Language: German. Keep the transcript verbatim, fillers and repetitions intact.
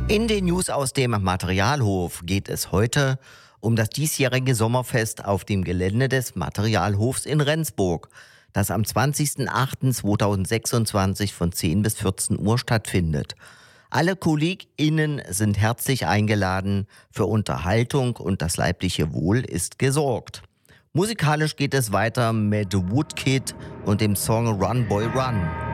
In den News aus dem Materialhof geht es heute um das diesjährige Sommerfest auf dem Gelände des Materialhofs in Rendsburg, das am zwanzigsten achten zweitausendsechsundzwanzig von zehn bis vierzehn Uhr stattfindet. Alle KollegInnen sind herzlich eingeladen, für Unterhaltung und das leibliche Wohl ist gesorgt. Musikalisch geht es weiter mit Woodkid und dem Song Run Boy Run.